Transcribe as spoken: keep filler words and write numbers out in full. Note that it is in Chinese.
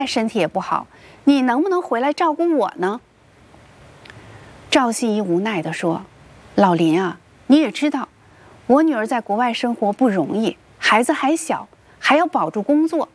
身体也不好，你能不能回来照顾我呢？”赵信一无奈地说：“老林啊，你也知道，我女儿在国外生活不容易，孩子还小，还要保住工作，